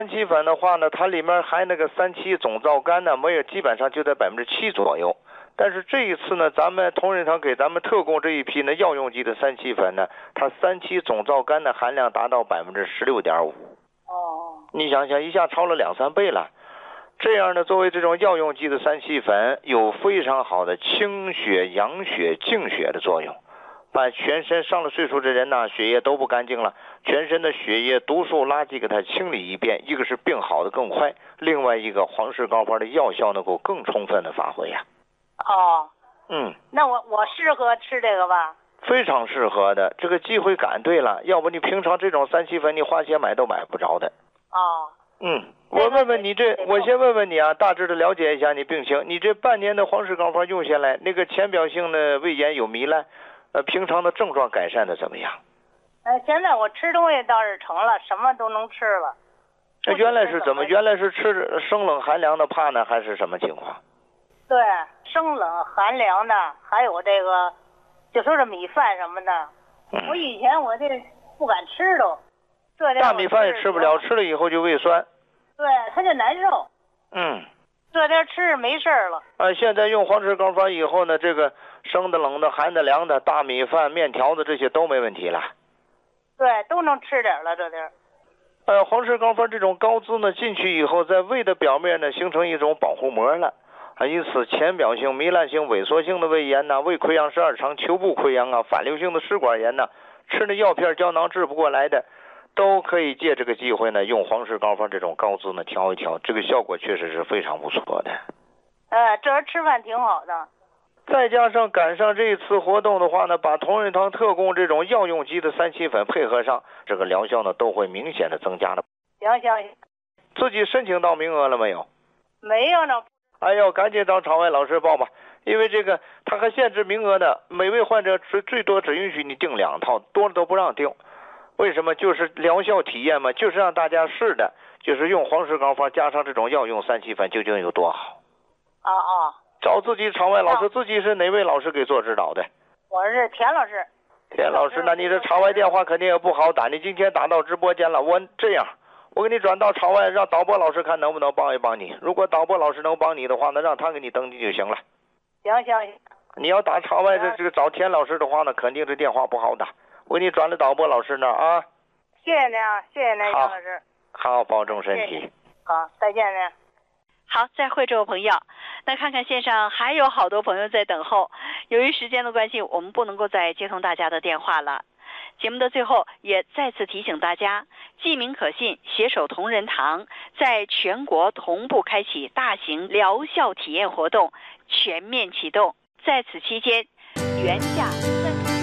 三七粉的话呢，它里面含那个三七总皂苷呢，没有，基本上就在7%左右。但是这一次呢，咱们同仁堂给咱们特供这一批呢药用级的三七粉呢，它三七总皂苷的含量达到16.5%。 哦， 你想想，一下超了2、3倍了。这样呢，作为这种药用级的三七粉，有非常好的清血、养血、净血的作用。把全身上了岁数的人呢，血液都不干净了，全身的血液毒素垃圾给它清理一遍，一个是病好的更快，另外一个黄氏膏方的药效能够更充分的发挥呀。 哦，那我适合吃这个吧？ 非常适合的，这个机会赶对了，要不你平常这种三七粉你花钱买都买不着的。 哦， 我问问你我先问问你啊，大致的了解一下你病情。你这半年的黄氏膏方用下来，那个浅表性的胃炎有糜烂，平常的症状改善的怎么样？ 现在我吃东西倒是成了，什么都能吃了。 原来是怎么？原来是吃生冷寒凉的怕呢，还是什么情况？ 对，生冷寒凉的，还有这个，就说这米饭什么的，我以前我这不敢吃都。 大米饭也吃不了，吃了以后就胃酸。 对，它就难受。这点吃没事了。 现在用黄氏膏方以后呢，这个生的、冷的、寒的、凉的，大米饭、面条子这些都没问题了。 对，都能吃点了这点。 黄氏膏方这种膏滋呢，进去以后，在胃的表面呢，形成一种保护膜了。因此浅表性、糜烂性、萎缩性的胃炎呐，胃溃疡、十二肠、球部溃疡啊，反流性的食管炎呐，吃的药片胶囊治不过来的，都可以借这个机会呢，用黄氏膏方这种膏滋呢调一调，这个效果确实是非常不错的。 这人吃饭挺好的。 再加上赶上这一次活动的话呢，把同仁堂特供这种药用级的三七粉配合上，这个疗效呢都会明显的增加的。 行。 自己申请到名额了没有？ 没有呢。 哎呦，赶紧找场外老师报吧，因为这个他还限制名额的，每位患者最多只允许你订2套，多了都不让订。为什么？就是疗效体验嘛，就是让大家试的，就是用黄氏膏方加上这种药用三七粉究竟有多好。找自己场外老师，自己是哪位老师给做指导的？ 我是田老师。 田老师，那你这场外电话肯定也不好打，你今天打到直播间了，我给你转到场外，让导播老师看能不能帮一帮你。如果导播老师能帮你的话，那让他给你登记就行了。 行。 你要打场外这个找田老师的话呢，肯定这电话不好打。我给你转到导播老师那儿啊。 谢谢您啊，谢谢您，田老师。 好，保重身体。 好，再见您。 好，再会这位朋友。那看看线上还有好多朋友在等候，由于时间的关系，我们不能够再接通大家的电话了。节目的最后也再次提醒大家，记名可信，携手同仁堂在全国同步开启大型疗效体验活动，全面启动。在此期间，原价